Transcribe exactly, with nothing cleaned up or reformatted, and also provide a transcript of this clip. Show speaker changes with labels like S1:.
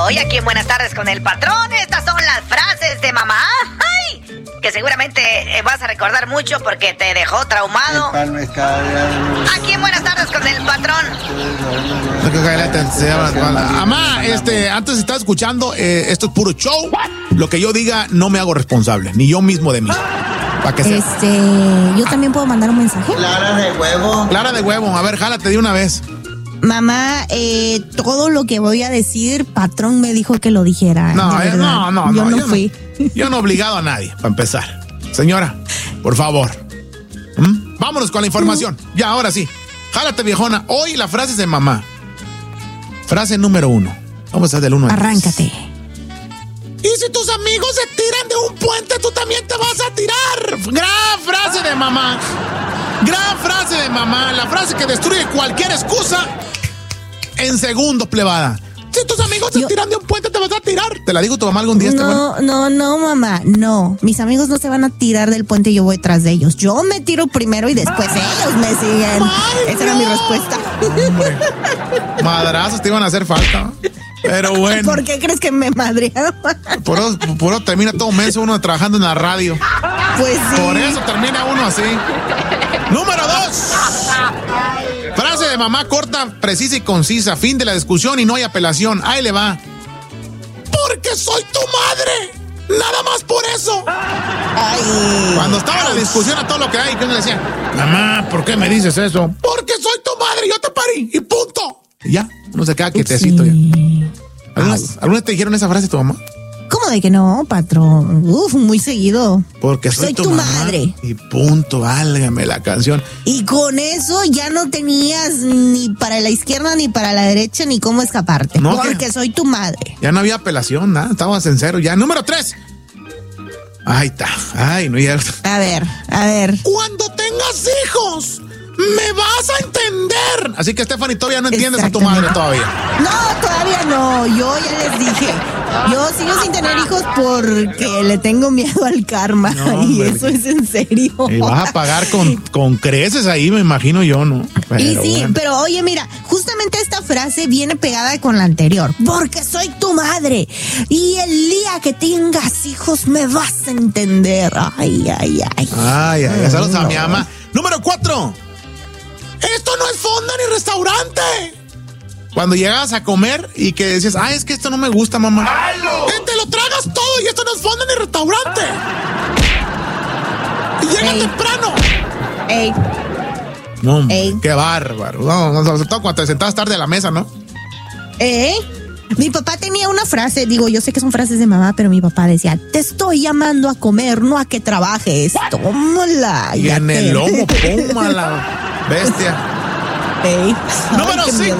S1: Hoy aquí en Buenas Tardes con el Patrón, estas son las frases de mamá. ¡Ay! Que seguramente vas a recordar mucho porque te dejó traumado. Aquí en Buenas Tardes con el Patrón.
S2: Mamá, este, antes estaba escuchando, eh, esto es puro show. Lo que yo diga no me hago responsable, ni yo mismo de mí. ¿Para qué sea?
S3: Este, ¿yo también puedo mandar un mensaje?
S4: Clara de huevo.
S2: Clara de huevo, a ver, jálate de una vez.
S3: Mamá, eh, todo lo que voy a decir, Patrón me dijo que lo dijera.
S2: No, eh, no, no,
S3: yo
S2: no.
S3: no
S2: Yo
S3: fui.
S2: No, yo no he obligado a nadie, para empezar. Señora, por favor. ¿Mm? Vámonos con la información. Ya, ahora sí. Jálate, viejona. Hoy la frase es de mamá. Frase número uno. Vamos a hacer del uno.
S3: Arráncate.
S2: Y si tus amigos se tiran de un puente, tú también te vas a tirar. Gran frase de mamá. Gran frase de mamá. La frase que destruye cualquier excusa en segundos, plebada. Si tus amigos se Yo... tiran de un puente, te vas a tirar. Te la digo tu mamá algún día.
S3: No,
S2: este
S3: no, no, mamá. No. Mis amigos no se van a tirar del puente y yo voy tras de ellos. Yo me tiro primero y después ellos me siguen.
S2: Ay,
S3: Esa
S2: no.
S3: era mi respuesta.
S2: Hombre, madrazos te iban a hacer falta. Pero bueno.
S3: ¿Por qué crees que me madrearon?
S2: Por eso, por eso termina todo menso uno trabajando en la radio.
S3: Pues sí.
S2: Por eso termina uno así. Número dos. Frase de mamá corta, precisa y concisa. Fin de la discusión y no hay apelación. Ahí le va. Porque soy tu madre. Nada más por eso.
S3: Ay.
S2: Cuando estaba la discusión a todo lo que hay, que uno le decía, mamá, ¿por qué me dices eso? Porque soy tu madre, yo te parí y punto. Y ya, uno se queda quietecito.
S3: Sí.
S2: Ya. ¿Algunas, ¿Algunas te dijeron esa frase tu mamá?
S3: ¿Cómo de que no, Patrón? Uf, muy seguido.
S2: Porque soy,
S3: soy
S2: tu,
S3: tu
S2: mamá,
S3: madre.
S2: Y punto, válgame la canción.
S3: Y con eso ya no tenías ni para la izquierda ni para la derecha ni cómo escaparte.
S2: No,
S3: porque
S2: que...
S3: soy tu madre.
S2: Ya no había apelación, nada, estábamos en cero ya. Número tres. Ahí está. Ay, no ya.
S3: A ver, a ver.
S2: Cuando tengas hijos, me vas a entender. Así que, Stephanie, todavía no entiendes a tu madre todavía.
S3: No, todavía no. Yo ya les dije. Yo sigo sin tener hijos porque le tengo miedo al karma. No, y eso es en serio.
S2: Y vas a pagar con, con creces ahí, me imagino yo, ¿no?
S3: Pero y sí, bueno. Pero oye, mira, justamente esta frase viene pegada con la anterior. Porque soy tu madre. Y el día que tengas hijos me vas a entender. Ay, ay, ay.
S2: Ay, ay, ay. Saludos a mi mamá. Número cuatro. Esto no es fonda ni restaurante. Cuando llegabas a comer y que decías, ah, es que esto no me gusta, mamá. Eh, te lo tragas todo y esto no es fonda ni restaurante. Y llega Ey. temprano.
S3: Ey.
S2: No, Ey. Qué bárbaro. No, no, sobre todo cuando te sentabas tarde a la mesa, ¿no?
S3: ¿Eh? Mi papá tenía una frase, digo, yo sé que son frases de mamá, pero mi papá decía, te estoy llamando a comer, no a que trabajes. Tómala.
S2: Y en te... el lomo, pómala, bestia.
S3: Ey.
S2: Número cinco.